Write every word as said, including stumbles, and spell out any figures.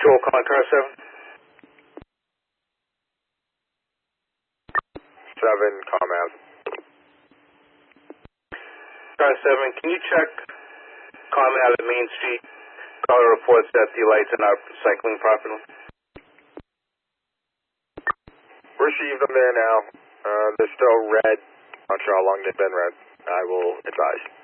Patrol, calling car seven. seven, ComAv. Car seven, can you check ComAv at Main Street? Caller reports that the lights are not cycling properly. Received them there now. Uh, they're still red. Not sure how long they've been red. I will advise.